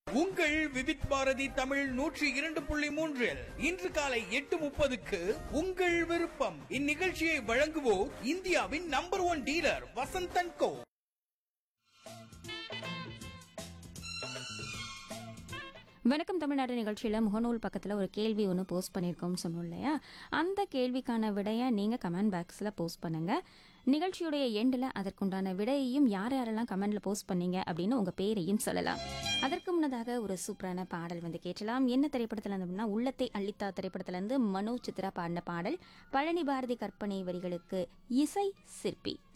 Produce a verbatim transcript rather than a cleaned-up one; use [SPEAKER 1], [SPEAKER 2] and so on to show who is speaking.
[SPEAKER 1] உங்கள் விவித் பாரதி தமிழ் நூற்றி இரண்டு புள்ளி மூன்றில் இன்று காலை எட்டு முப்பதுக்கு உங்கள் விருப்பம். இந்நிகழ்ச்சியை வழங்குவோர் இந்தியாவின் நம்பர் ஒன் டீலர் வசந்தன் கோ.
[SPEAKER 2] வணக்கம் தமிழ்நாடு நிகழ்ச்சியில் முகநூல் பக்கத்தில் ஒரு கேள்வி ஒன்று போஸ்ட் பண்ணியிருக்கோம்னு சொன்னோம் இல்லையா? அந்த கேள்விக்கான விடையை நீங்கள் கமெண்ட் பாக்ஸில் போஸ்ட் பண்ணுங்கள். நிகழ்ச்சியுடைய எண்டில் அதற்குண்டான விடையையும் யார் யாரெல்லாம் கமெண்டில் போஸ்ட் பண்ணீங்க அப்படின்னு உங்கள் பேரையும் சொல்லலாம். அதற்கு முன்னதாக ஒரு சூப்பரான பாடல் வந்து கேட்கலாம். என்ன திரைப்படத்தில் இருந்தோம்னா உள்ளத்தை அள்ளித்தா திரைப்படத்திலேருந்து மனோ சித்ரா பாடின பாடல். பழனி பாரதி கற்பனை வரிகளுக்கு இசை சிற்பி.